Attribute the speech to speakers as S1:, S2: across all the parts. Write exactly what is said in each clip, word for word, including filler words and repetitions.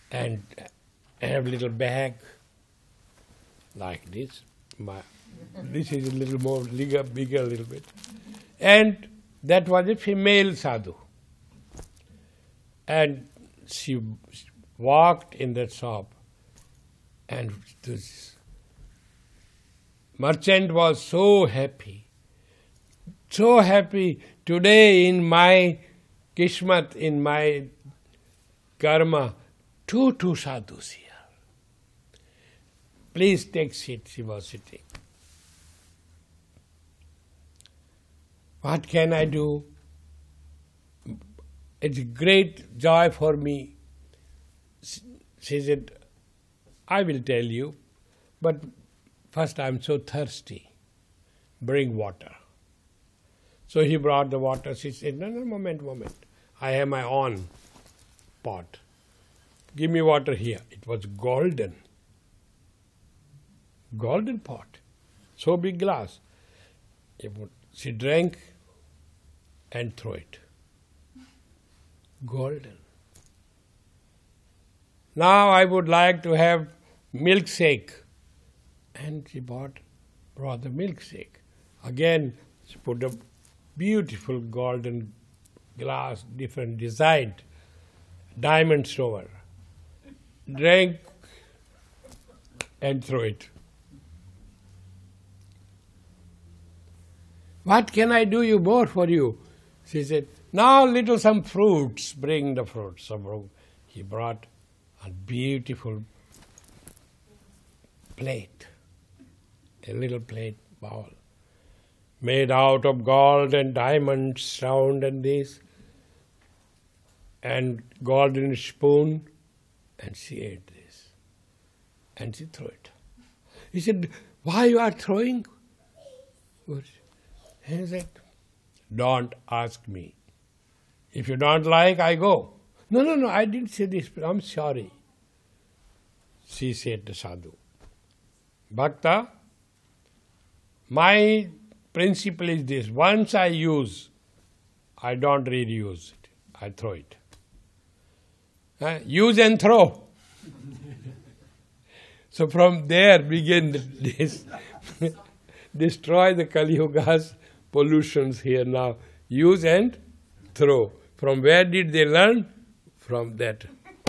S1: and have little bag like this. My, this is a little more bigger, bigger a little bit. And that was a female sadhu. And she walked in that shop, and this merchant was so happy, so happy. Today in my Kishmat, in my karma, two, two sadhus here. Please take seat, she was sitting. What can I do? It's a great joy for me. She said, I will tell you, but first I'm so thirsty. Bring water. So he brought the water. She said, no, no, moment, moment. I have my own pot. Give me water here. It was golden. Golden pot. So big glass. She drank and threw it. Golden. Now I would like to have milkshake. And she bought, brought the milkshake. Again, she put a beautiful golden glass, different design, diamonds over. Drank and threw it. What can I do you more for you? She said, now little some fruits, bring the fruits. So he brought a beautiful plate, a little plate bowl, made out of gold and diamonds, round and this, and golden spoon, and she ate this. And she threw it. He said, why you are throwing? And he said, don't ask me. If you don't like, I go. No, no, no, I didn't say this, I'm sorry. She said to sadhu, Bhakta, my principle is this, once I use, I don't really use it, I throw it. Uh, use and throw. So from there begin this, destroy the Kali Yuga's pollutions here now. Use and throw. From where did they learn? From that.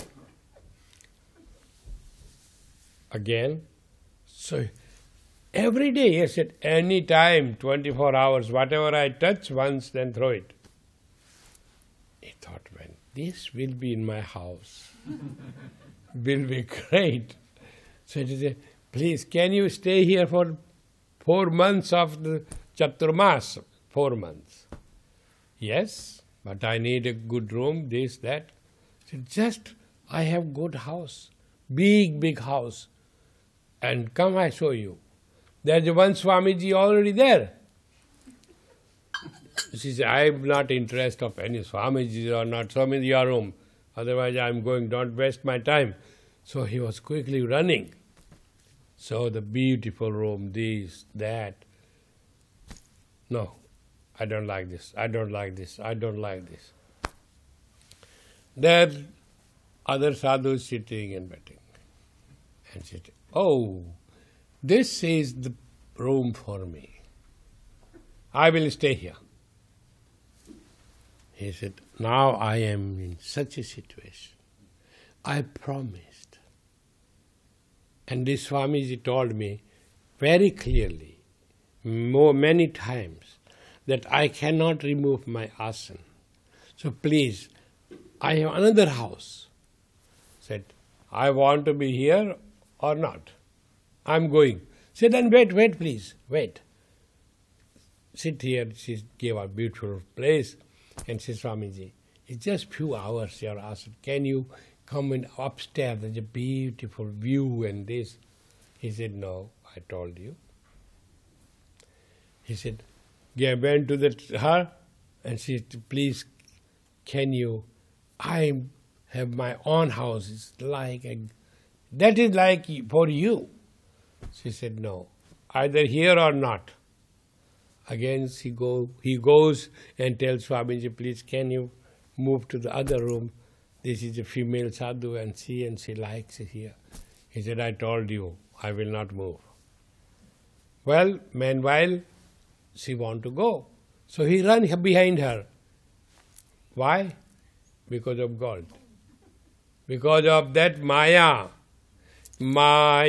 S1: Again, so every day, yes, at any time, twenty-four hours, whatever I touch once, then throw it. He thought, when this will be in my house, will be great. So he said, please, can you stay here for four months of the Chaturmas? Four months. Yes, but I need a good room, this, that. He said, just, I have good house, big, big house. And come, I show you. There's one Swamiji already there. She said, I'm not interested of any Swamiji or not. Show me your room. Otherwise I'm going, don't waste my time. So he was quickly running. So the beautiful room, this, that. No, I don't like this, I don't like this, I don't like this. There other sadhus sitting and waiting. And she said, oh, this is the room for me. I will stay here. He said, now I am in such a situation. I promised. And this Swamiji told me very clearly, more many times, that I cannot remove my asana. So please, I have another house. Said, I want to be here or not. I'm going. Said, then wait, wait please, wait. Sit here. She gave a beautiful place. And said, Swamiji, it's just few hours your asana. Can you come in upstairs? There's a beautiful view and this. He said, no, I told you. He said, I went to the, her and she said, please, can you, I have my own house. It's like, a, that is like for you. She said, no, either here or not. Again, he, go, he goes and tells Swamiji, please, can you move to the other room? this is a female sadhu and she and she likes it here. He said, I told you, I will not move. Well, meanwhile, she want to go. So he ran behind her. Why? Because of God. Because of that Maya. Maya.